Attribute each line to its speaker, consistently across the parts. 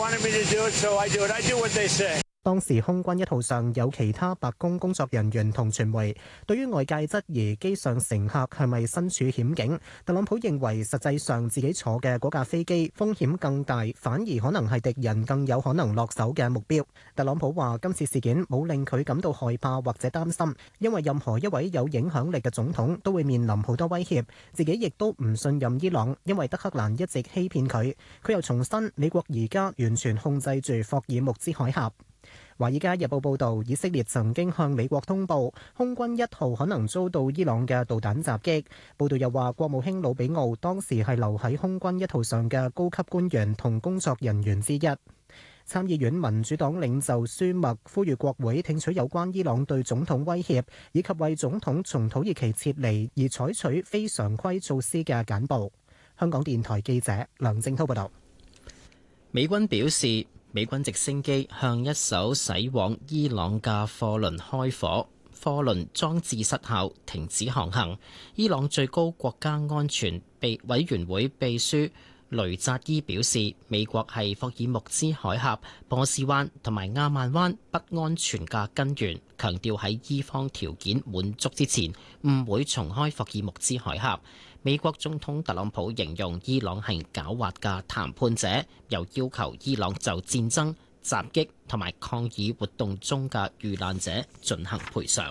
Speaker 1: wanted me to do it, so I do it. I do what they say.
Speaker 2: 當時空軍一號上有其他白宮工作人員同傳媒，對於外界質疑機上乘客係咪身處險境，特朗普認為實際上自己坐嘅嗰架飛機風險更大，反而可能係敵人更有可能落手嘅目標。特朗普話今次事件冇令佢感到害怕或者擔心，因為任何一位有影響力嘅總統都會面臨好多威脅，自己亦都唔信任伊朗，因為德黑蘭一直欺騙佢。佢又重申美國而家完全控制住霍爾木茲海峽。《華爾街日報》報導，以色列曾經向美國通報空軍一號可能遭到伊朗嘅導彈襲擊。報導又話，國務卿魯比奧當時係留喺空軍一號上嘅高級官員同工作人員之一。參議院民主黨領袖舒默呼籲國會聽取有關伊朗對總統威脅以及為總統從土耳其撤離而採取非常規措施嘅簡報。香港電台記者梁正滔報導。
Speaker 3: 美軍表示，美軍直升機向一艘駛往伊朗嘅貨輪開火，貨輪裝置失效，停止航行。伊朗最高國家安全委員會秘書雷扎伊表示，美國係霍爾木茲海峽、波斯灣同埋亞曼灣不安全嘅根源，強調喺伊方條件滿足之前，唔會重開霍爾木茲海峽。美國總統特朗普形容伊朗係狡猾嘅談判者，又要求伊朗就戰爭、襲擊同埋抗議活動中嘅遇難者進行賠償。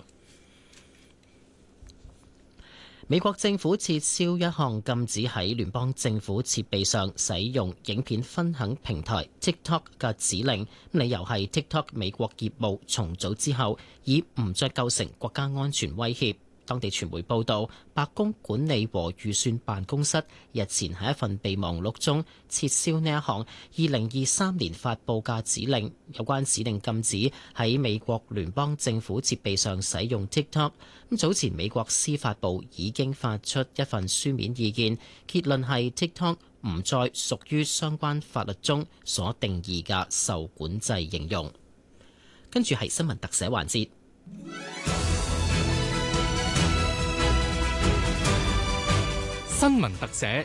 Speaker 3: 美國政府撤銷一項禁止喺聯邦政府設備上使用影片分享平台 TikTok 嘅指令，理由係 TikTok 美國業務重組之後，已唔再構成國家安全威脅。當地傳媒報道，白宮管理和預算辦公室日前喺一份備忘錄中撤銷呢一項2023年發布嘅指令。有關指令禁止喺美國聯邦政府設備上使用 TikTok。早前美國司法部已經發出一份書面意見，結論係 TikTok 唔再屬於相關法律中所定義嘅受管制應用。跟住係新聞特寫環節。
Speaker 4: 新聞特寫，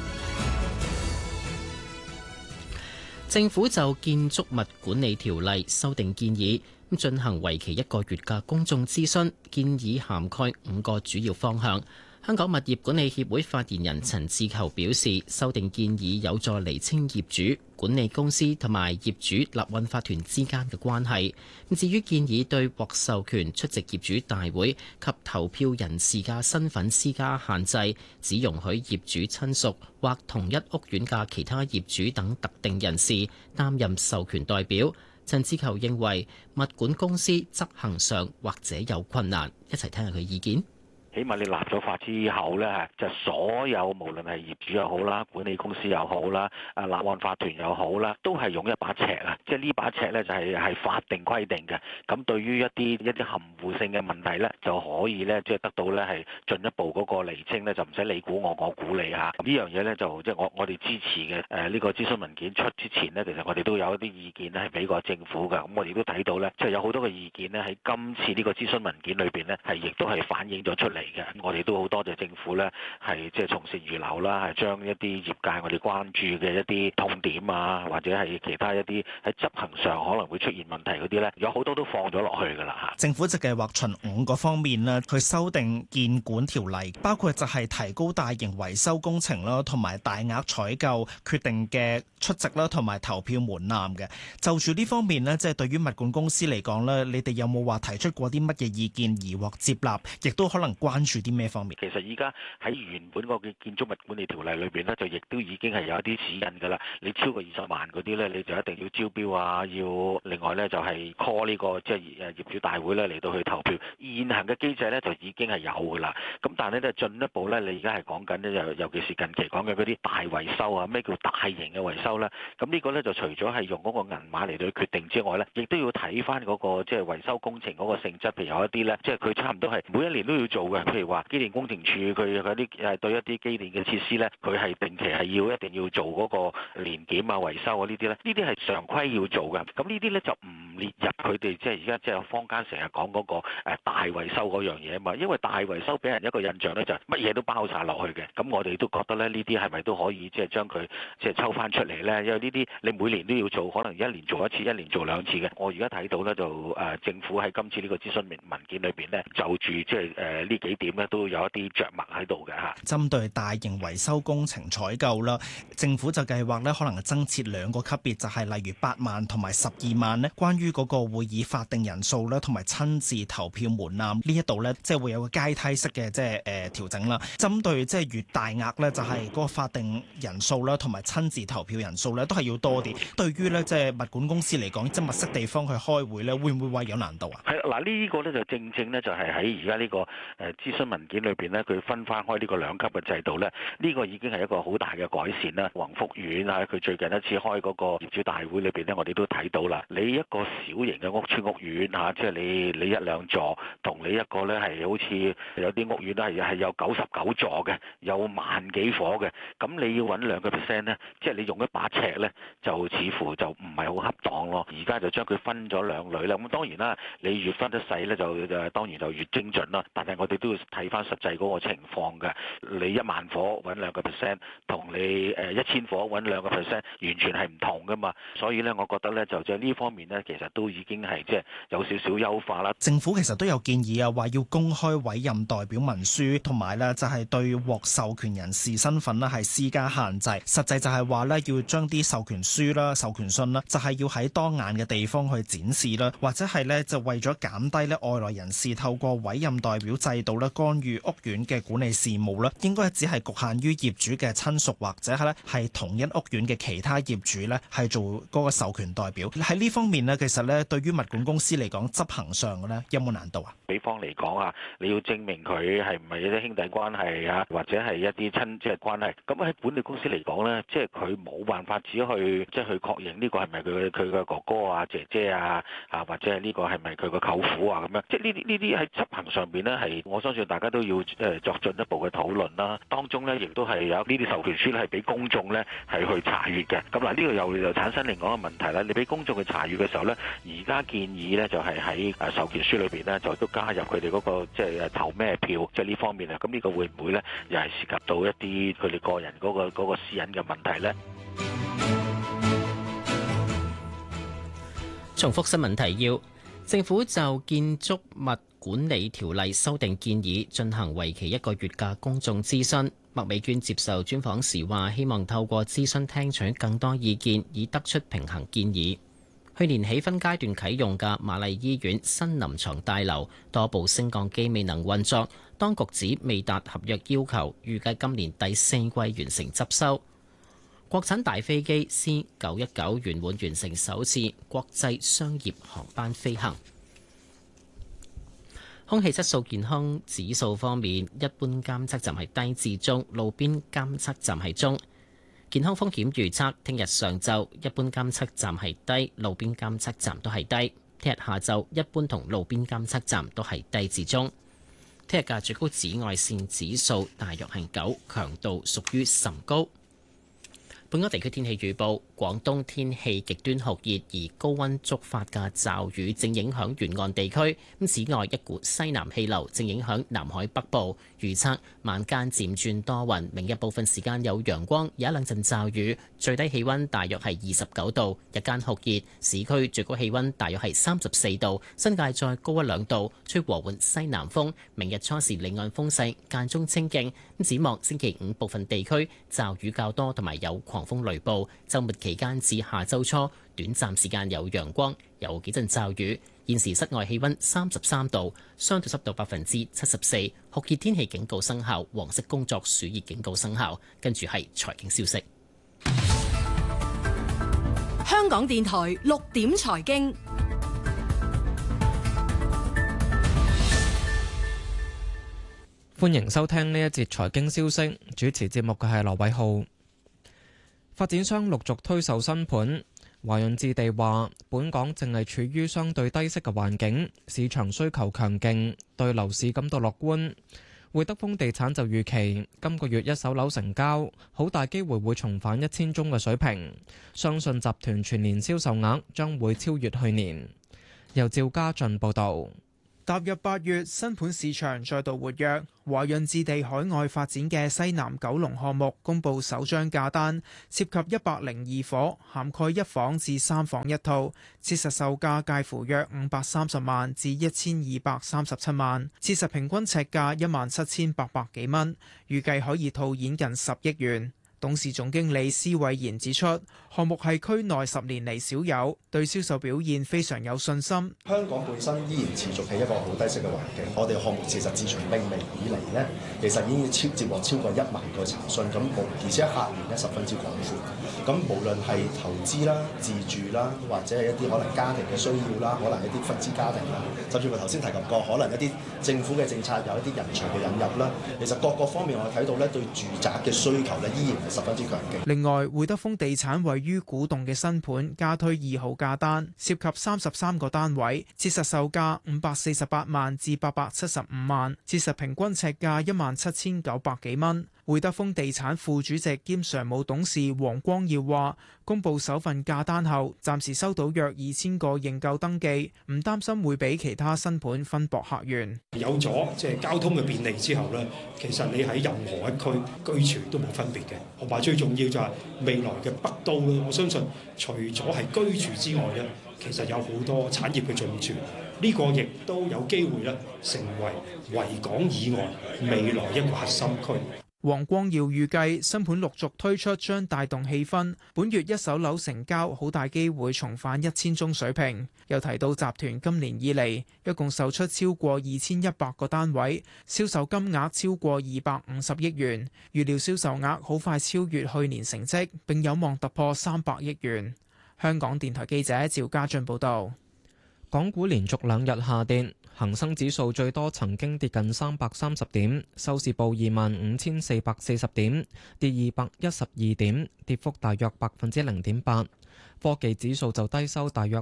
Speaker 3: 政府就建築物管理條例修訂建議進行為期1個月嘅公眾諮詢，建議涵蓋5個主要方向。香港物業管理協會發言人陳志球表示，修訂建議有助釐清業主、管理公司同埋業主立案法團之間嘅關係。至於建議對獲授權出席業主大會及投票人士嘅身份施加限制，只容許業主親屬或同一屋苑嘅其他業主等特定人士擔任授權代表。陳志球認為物管公司執行上或者有困難，一齊聽下佢意見。
Speaker 5: 起碼你立咗法之後咧，就所有無論係業主又好啦，管理公司又好啦，立案法團又好啦，都係用一把尺啊！即係呢把尺咧就係法定規定嘅。咁對於一啲含糊性嘅問題咧，就可以咧即係得到咧係進一步嗰個釐清咧，就唔使你估我估你嚇。呢樣嘢咧就即係我哋支持嘅。呢個諮詢文件出之前呢，其實我哋都有一啲意見咧係俾過政府嘅。咁我哋都睇到咧，即係有好多嘅意見咧喺今次呢個諮詢文件裏邊咧係亦都係反映咗出嚟。我哋都好多謝政府咧，係即係從善如流啦，係將一啲業界我哋關注嘅一啲痛點啊，或者係其他一啲喺執行上可能會出現問題嗰啲咧，有好多都放咗落去㗎啦嚇。
Speaker 6: 政府就計劃循5個方面咧去修訂建管條例，包括就係提高大型維修工程啦，同埋大額採購決定嘅出席啦，同埋投票門檻嘅。就住呢方面咧，即係對於物管公司嚟講咧，你哋有冇話提出過啲乜嘢意見而獲接納，亦都可能關注啲咩方面？
Speaker 5: 其實依家喺原本嗰個建築物管理條例裏邊咧，就亦都已經係有一啲指引㗎啦。你超過20萬嗰啲咧，你就一定要招標啊，要另外咧就係 call 呢個即係業主大會咧嚟到去投票。現行嘅機制咧就已經係有㗎啦。咁但係咧進一步咧，你而家係講緊咧，尤其是近期講嘅嗰啲大維修啊，咩叫大型嘅維修咧？咁呢個咧就除咗係用嗰個銀碼嚟到去決定之外咧，亦都要睇翻嗰個即係維修工程嗰個性質。譬如有一啲咧，即係佢差唔多係每一年都要做嘅。譬如話機電工程署佢嗰啲對一啲機電嘅設施咧，佢係定期係一定要做嗰個年檢啊、維修啊呢啲咧，呢啲係常規要做嘅。咁呢啲咧就唔列入佢哋即係而家即係坊間成日講嗰個大維修嗰樣嘢啊嘛。因為大維修俾人一個印象咧就係乜嘢都包晒落去嘅。咁我哋都覺得咧呢啲係咪都可以即係將佢即係抽翻出嚟咧？因為呢啲你每年都要做，可能一年做一次，一年做兩次嘅。我而家睇到咧就政府喺今次呢個諮詢文件裏邊咧，就住即係呢幾點咧都有一啲着墨喺度嘅嚇。
Speaker 6: 針對大型維修工程採購啦，政府就計劃咧可能增設兩個級別，就係例如8萬同埋12萬咧。關於嗰個會議法定人數咧，同埋親自投票門檻呢一度咧，即係會有個階梯式嘅即係調整啦。針對即係越大額咧，就係嗰個法定人數啦，同埋親自投票人數咧，都係要多啲。對於咧即係物管公司嚟講，即係物色地方去開會咧，會唔會話有難度啊？
Speaker 5: 係嗱，呢個咧就正正咧就係喺而家呢個諮詢文件裏邊咧，佢分翻開呢個兩級嘅制度咧，呢個已經係一個好大嘅改善啦。宏福苑啊，佢最近一次開嗰個業主大會裏邊咧，我哋都睇到啦。你一個小型嘅屋邨屋苑嚇，即係你一兩座，同你一個咧係好似有啲屋苑咧係有99座嘅，有萬幾伙嘅，咁你要揾2%咧，即係你用一把尺咧，就似乎就唔係好恰當咯。而家就將佢分咗兩類啦。咁當然啦，你越分得細咧，就當然就越精準啦。但係我哋都要睇翻實際嗰個情況嘅。你1萬伙揾2%，同你1000伙揾2%，完全係唔同噶嘛。所以咧，我覺得咧就呢方面咧，其實都已經係即係有少少優化啦。
Speaker 6: 政府其實都有建議啊，話要公開委任代表文書，同埋咧就係對獲授權人士身份咧係施加限制。實際就係話咧要將啲授權書啦、授權信啦，就係要喺當眼嘅地方去展示啦，或者係咧就為咗減低咧外來人士透過委任代表制度咧干預屋苑嘅管理事務啦，應該只係局限於業主嘅親屬或者係咧係同一屋苑嘅其他業主咧係做嗰個授權代表。喺呢方面咧，其實咧對於物管公司嚟講執行上嘅咧有冇難度啊？
Speaker 5: 比方嚟講啊，你要證明佢係唔係一啲兄弟關係啊，或者係一啲親戚關係。咁喺管理公司嚟講咧，即係佢冇辦法只去即係去確認呢個係咪佢嘅哥哥啊、姐姐啊，或者係呢個係咪佢個舅父啊咁樣。即係呢啲喺執行上邊咧係，我相信大家都要作進一步嘅討論啦。當中咧亦都係有呢啲授權書咧係俾公眾咧係去查閲嘅。咁嗱呢個又產生另外一個問題啦。你俾公眾去查閲嘅時候咧，而家建議咧就係喺授權書裏邊咧就都加入佢哋嗰個即係投咩票，即係呢方面啊。咁呢個會唔會咧又係涉及到一啲佢哋個人嗰個私隱嘅問題咧？
Speaker 3: 重複新聞提要：政府就建築物管理條例修訂建議進行為期1個月嘅公眾諮詢。麥美娟接受專訪時話，希望透過諮詢聽取更多意見，以得出平衡建議。去年起分階段啟用嘅瑪麗醫院新臨床大樓多部升降機未能運作，當局指未達合約要求，預計今年第4季完成執收。國產大飛機 C919 圓滿完成首次國際商業航班飛行。空氣質素健康指數方面，一般監測站係低至中，路邊監測站係中。健康風險預測，聽日上晝一般監測站係低，路邊監測站都係低。聽日下晝一般同路邊監測站都係低至中。聽日嘅最高紫外線指數大約係9，強度屬於甚高。本港地區天氣預報：廣東天氣極端酷熱，而高溫觸發嘅驟雨正影響沿岸地區。此外，一股西南氣流正影響南海北部。預測晚間漸轉多雲，明日部分時間有陽光，有一兩陣驟雨。最低氣溫大約係29度，日間酷熱，市區最高氣溫大約係34度，新界再高1、2度。吹和緩西南風。明日初時離岸風勢間中清勁。展望星期5部分地區驟雨較多，同埋有狂風雷暴。週末期間至下週初，短暫時間有陽光，有幾陣驟雨。現時室外氣溫33度，相對濕度74%，酷熱天氣警告生效，黃色工作暑熱警告生效。跟住係財經消息。
Speaker 7: 香港電台6點財經，
Speaker 8: 歡迎收聽呢一節財經消息。主持節目嘅係羅偉浩。發展商陸續推售新盤。華潤置地話，本港正係處於相對低息嘅環境，市場需求強勁，對樓市感到樂觀。會德豐地產就預期今個月一手樓成交好大機會會重返1000宗嘅水平，相信集團全年銷售額將會超越去年。 由趙家俊報導。
Speaker 9: 踏入8月，新盤市場再度活躍。華潤置地海外發展嘅西南九龍項目公佈首張價單，涉及102伙，涵蓋1房至3房一套，切實售價介乎約530萬至1237萬，切實平均尺價17800幾蚊，預計可以套現近10億元。董事總經理施偉賢指出，項目係區內10年嚟少有，對銷售表現非常有信心。
Speaker 10: 香港本身依然持續係一個好低息嘅環境，我哋項目其實自從命名以嚟呢，其實已經接獲超過1萬個查詢，咁而且客源呢十分之廣闊。咁無論係投資啦、自住啦，或者係一啲可能家庭嘅需要啦，可能一啲忽資家庭啦，甚至乎頭先提及過，可能一啲政府嘅政策有一啲人才嘅引入啦，其實各個方面我睇到呢，對住宅嘅需求呢依然係十分之強勁。
Speaker 9: 另外，會德豐地產位於古洞嘅新盤加推2號價單，涉及33個單位，切實售價548萬至875萬，切實平均尺價17900幾蚊。會德豐地產副主席兼常務董事黃光耀話，公佈首份價單後，暫時收到約2000個認購登記，唔擔心會俾其他新盤分薄客源。
Speaker 11: 有咗交通嘅便利之後呢，其實你喺任何一區居住都冇分別嘅。同埋最重要就係未來嘅北都咧，我相信除咗係居住之外呢，其實有好多產業嘅進駐，呢個亦都有機會咧成為維港以外未來一個核心區。
Speaker 9: 黃光耀預計新盤陸續推出將帶動氣氛，本月一手樓成交好大機會重返1000宗水平。又提到集團今年以嚟一共售出超過2100個單位，銷售金額超過250億元，預料銷售額好快超越去年成績，並有望突破300億元。香港電台記者趙家俊報導。
Speaker 8: 港股連續2日下跌，恒生指數最多曾經跌近330點，收市報25440點，跌212點，跌幅大約0.8%。科技指數就低收大約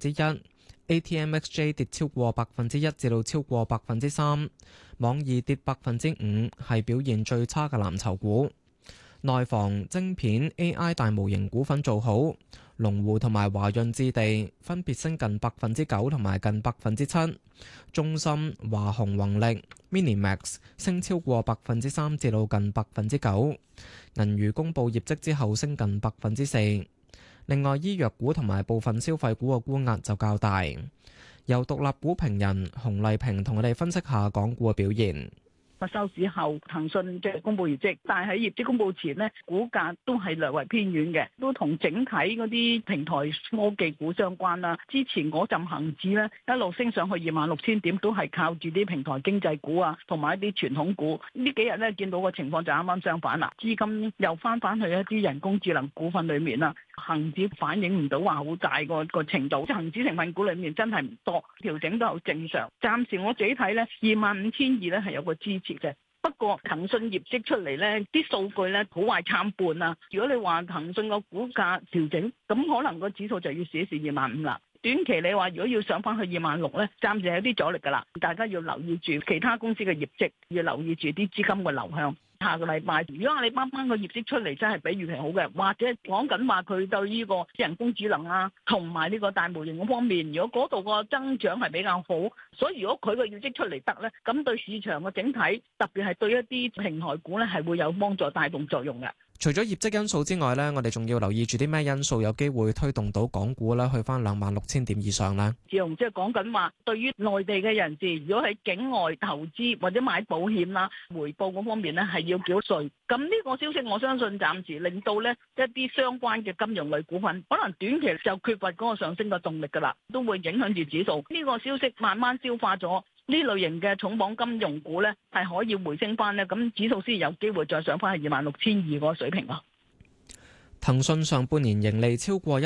Speaker 8: 1%。ATMXJ 跌超過1%至到超過3%，網易跌5%，係表現最差嘅藍籌股。內房、晶片、AI 大模型股份做好，龍湖同埋華潤置地分別升近9%同埋近7%，中芯、華虹宏力、Minimax 升超過3%至到近9%，銀娛公佈業績之後升近4%。另外，醫藥股同埋部分消費股嘅沽壓就較大。由獨立股評人洪麗萍同我哋分析下港股嘅表現。
Speaker 12: 收市後，騰訊即係公佈業績，但係喺業績公佈前呢，股價都係略為偏軟嘅，都同整體嗰啲平台科技股相關啦。之前嗰陣恆指呢，一路升上去26000點，都係靠住啲平台經濟股啊，同埋一啲傳統股。呢幾日呢，見到個情況就啱啱相反啦，資金又翻去一啲人工智能股份裡面啦。恒指反映唔到話好大個程度，恒指成分股裡面真係唔多，調整都好正常。暫時我自己睇呢，25200呢係有個支持嘅。不過騰訊業績出嚟呢啲數據呢好壞參半啊。如果你話騰訊個股價調整，咁可能個指數就要試一試25000啦。短期你話如果要上翻去26000呢，暫時有啲阻力㗎啦。大家要留意住其他公司嘅業績，要留意住啲資金嘅流向。下個禮拜，如果阿里巴巴個業績出嚟真係比預期好嘅，或者講緊話佢對呢個人工智能啊，同埋呢個大模型嗰方面，如果嗰度個增長係比較好，所以如果佢個業績出嚟得呢，咁對市場嘅整體，特別係對一啲平台股呢，係會有幫助帶動作用嘅。
Speaker 8: 除咗業績因素之外呢，我哋仲要留意住啲咩因素有機會推動到港股咧去翻26000點以上呢？
Speaker 12: 自從即係講緊話，對於內地嘅人士，如果喺境外投資或者買保險啦，回報嗰方面呢係要繳稅。咁呢個消息我相信暫時令到呢一啲相關嘅金融類股份，可能短期就缺乏嗰個上升嘅動力㗎啦，都會影響住指數。呢個消息慢慢消化咗。呢類型嘅重磅金融股呢，係可以回升翻呢，咁指數先有機會再上翻去26200嗰個水平咯。
Speaker 8: 騰訊上半年盈利超過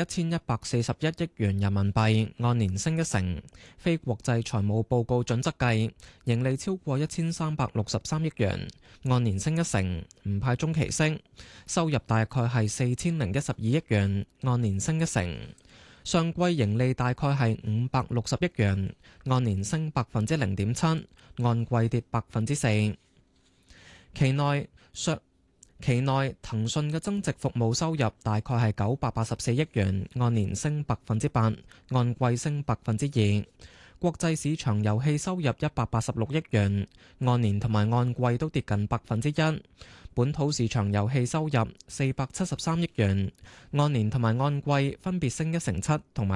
Speaker 8: 1141億元人民幣，按年升1%。非國際財務報告準則計，盈利超過1363億元，按年升1%，唔派中期息。收入大概係4012億元，按年升1%。上季盈利大概係560億元，按年升0.7%，按季跌4%。期內期內騰訊嘅增值服務收入大概係984億元，按年升8%，按季升2%。國際市場遊戲收入186億元，按年同埋按季都跌近1%。本土市場遊戲收入473億元，按年同埋按季分別升1成7同埋